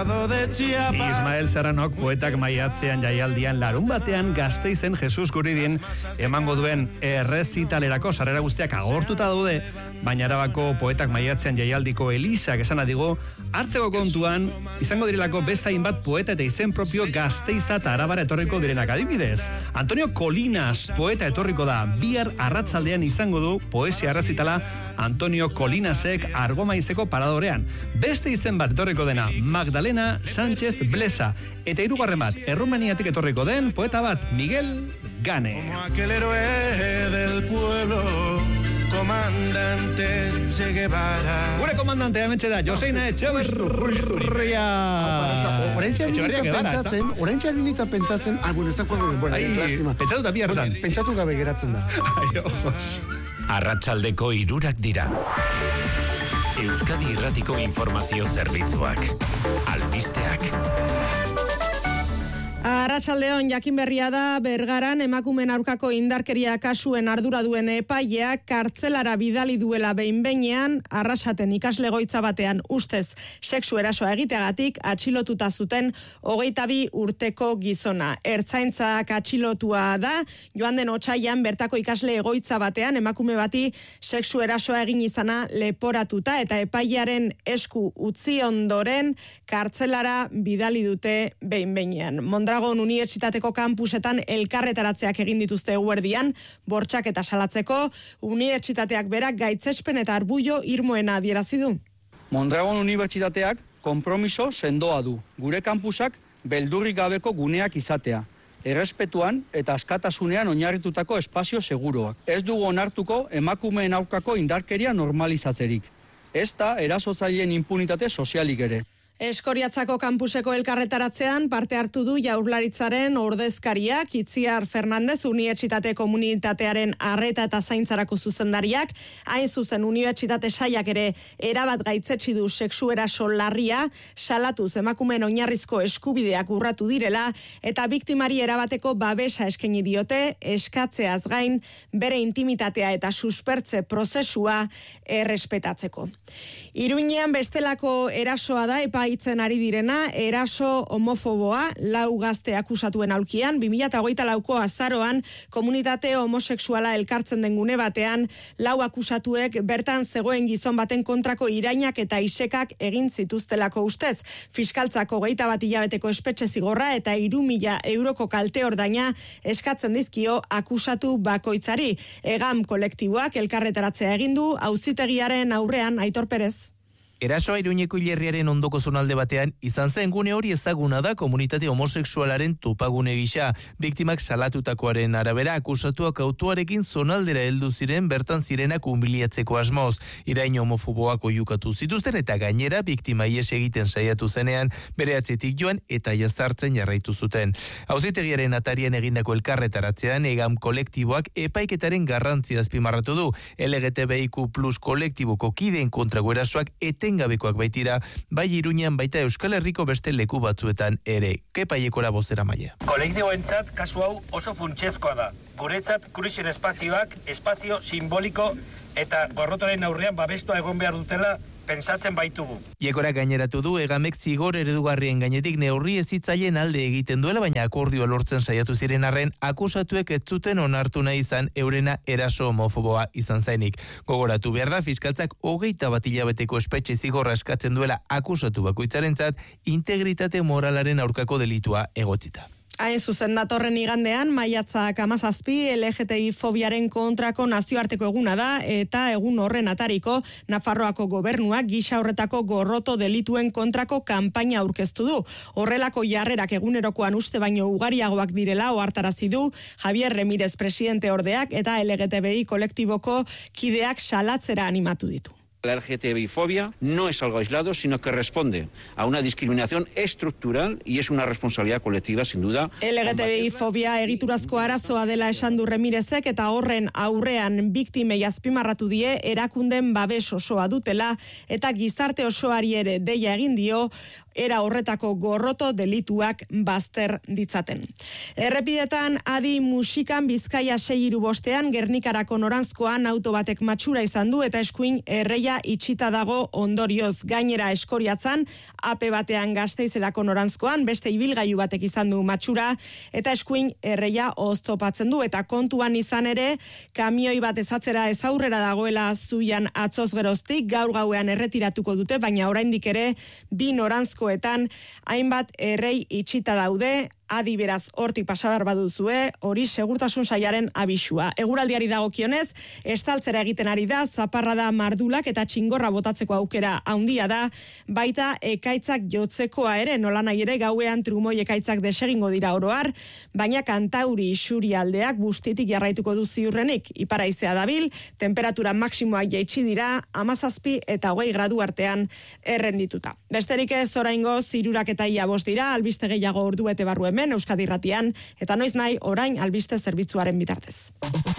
Ismael Serranok poetak maiatzean jaialdian larun batean Gasteizen Jesus Guridin emango duen errezitalerako sarrera guztiak agortuta daude, baina Arabako poetak maiatzean jaialdiko Elisak esan adigo, hartzeko kontuan izango direlako beste hainbat poeta eta izen propio Gasteiza eta Arabara etorriko direnak. Adibidez, Antonio Colinas poeta etorriko da, bihar arratsaldean izango du poesia errezitala Antonio Colinasek Argomaizeko paradorean. Beste izen bat etorriko dena Magdalena Sánchez Blesa, eta hirugarren bat Errumaniatik etorriko den poeta bat Miguel Gane. Como aquel héroe del pueblo, comandante Che Guevara. Gure komandante hementxe da, Joseina Etxeberria. Oraintxari nitza pentsatzen, bueno, ez da kuadro, bueno, lastima. Pentsatu da bihar zan. Pentsatu gabe geratzen da. Arratsaldeko 3 dira. Euskadi Irratiko Informazio Zerbitzuak. Albisteak. Arratsaldeon, jakin berria da Bergaran emakumeen aurkako indarkeria kasuen ardura duen epaileak kartzelara bidali duela behin-behinean Arrasaten ikaslegoitza batean ustez sexu erasoa egiteagatik atxilotuta zuten 22 urteko gizona. Ertzaintzak atxilotua da, joan den otsailean bertako ikasle egoitza batean emakume bati sexu erasoa egin izana leporatuta eta epailearen esku utzi ondoren kartzelara bidali dute behin-behinean. Mondragon Unibertsitateko kampusetan elkarretaratzeak egin dituzte eguerdian, bortxak eta salatzeko, unibertsitateak berak gaitzespen eta arbullo irmoena adierazi du. Mondragon Unibertsitateak konpromiso sendoa du. Gure kampusak beldurrik gabeko guneak izatea. Errespetuan eta askatasunean oinarritutako espazio seguroak. Ez dugu onartuko emakumeen aurkako indarkeria normalizatzerik. Ez da erasotzaileen impunitate sozialik ere. Eskoriatzako kampuseko elkarretaratzean parte hartu du Jaurlaritzaren ordezkariak, Itziar Fernandez Unibertsitate Komunitatearen arreta eta zaintzarako zuzendariak, hain zuzen Unibertsitate Saiak ere erabat gaitzetsi du sexu eraso larria, salatuz emakumeen oinarrizko eskubideak urratu direla eta biktimari erabateko babesa eskaini diote, eskatzeaz gain bere intimitatea eta suspertze prozesua errespetatzeko. Iruñean bestelako erasoa da epaitzen ari direna, eraso homofoboa, 4 gazte akusatuen aulkian, 2024ko azaroan komunitate homosexuala elkartzen den gune batean, 4 akusatuek bertan zegoen gizon baten kontrako irainak eta isekak egin zituztelako ustez. Fiskaltzako 21 hilabeteko espetxe zigorra eta 3.000 euroko kalte ordaina eskatzen dizkio akusatu bakoitzari. Egam kolektiboak elkarretaratzea egin du, auzitegiaren aurrean Aitor Perez. Erasoa Iruñeko hilerriaren ondoko zonalde batean izan zen gune hori ezaguna da komunitate homosexualaren topagune gisa. Biktimak salatutakoaren arabera akusatuak autoarekin zonaldera heldu ziren bertan zirenak umiliatzeko asmoz. Irain homofoboak oiukatu zituzten eta gainera biktima ihes egiten saiatu zenean bere atzetik joan eta jazartzen jarraitu zuten. Auzitegiaren atarian egindako elkarretaratzean Egam kolektiboak epaiketaren garrantzia azpimarratu du. LGTBIQ+ kolektiboko kideen kontrako erasoak gabekoak baitira, bai Iruñean baita Euskal Herriko beste leku batzuetan ere. Kepaiekora bozera maila. Kolektiboentzat kasu hau oso funtsezkoa da. Guretzat Kruisen espazioak espazio simboliko eta gorrotoren aurrean babestua egon behar dutela pentsatzen baitugu. Iekora gaineratu du Egamek zigor eredugarrien gainetik neurri hezitzaileen alde egiten duela, baina akordioa lortzen saiatu ziren arren akusatuek ez zuten onartu nahi izan eurena eraso homofoboa izan zainik. Gogoratu behar da fiskaltzak 21 hilabeteko espetxe zigorra eskatzen duela akusatu bakoitzarentzat integritate moralaren aurkako delitua egotzita. Hain zuzen datorren igandean, maiatzak 17 LGTBI fobiaren kontrako nazioarteko eguna da eta egun horren atariko Nafarroako gobernuak gisa horretako gorroto delituen kontrako kanpaina aurkeztu du. Horrelako jarrerak egunerokoan uste baino ugariagoak direla ohartarazi du Javier Remírez presidente ordeak eta LGTBI kolektiboko kideak salatzera animatu ditu. La LGTBI-fobia no es algo aislado, sino que responde a una discriminación estructural y es una responsabilidad colectiva, sin duda. LGTBI-fobia egiturazko arazoa dela esan du Remirezek eta horren aurrean biktimei azpimarratu die erakunden babes osoa dutela eta gizarte osoari ere deia egin dio era horretako gorroto delituak bazter ditzaten. Errepidetan adi musikan Bizkaia 6-3 Gernikarako noranzkoan auto batek matxura izan du eta eskuin erreia erreia itxita dago ondorioz. Gainera Eskoriatzan, AP batean Gasteizelako norantzkoan, beste ibilgailu batek izan du matxura, eta eskuin erreia oztopatzen du, eta kontuan izan ere, kamioi bat ezatzera ez aurrera dagoela Zuian atzoz geroztik, gaur gauean erretiratuko dute, baina oraindik ere, bi norantzkoetan, hainbat errei itxita daude, adi beraz hortik pasabar baduzue, hori segurtasun saiaren abisua. Eguraldiari dagokionez, estaltzera egiten ari da, zaparrada mardulak eta txingorra botatzeko aukera handia da, baita ekaitzak jotzekoa ere, nolanahi ere gauean trumoi ekaitzak desegingo dira oroar, baina Kantauri isurialdeak bustitik jarraituko du ziurrenik. Iparaizea dabil, temperatura maksimoak jaitsi dira, 17 eta 20 gradu artean errendituta. Besterik ez oraingoz 3 eta 5 dira, albiste gehiago ordu bete barru hemen, Euskadi Irratian, eta noiz nahi orain albiste zerbitzuaren bitartez.